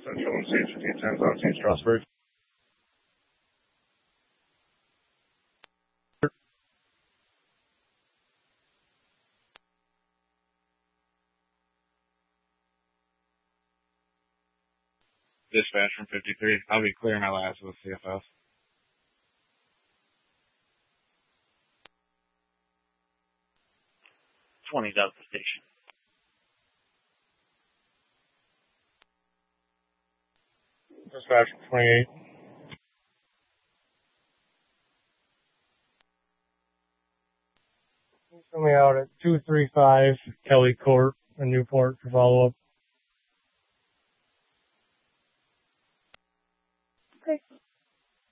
Central and CH1510 on St. Strasburg. Dispatch from 53. I'll be clearing my last with CFS. 20's out the station. Dispatch from 28. Send me out at 235 Kelly Court in Newport for follow-up.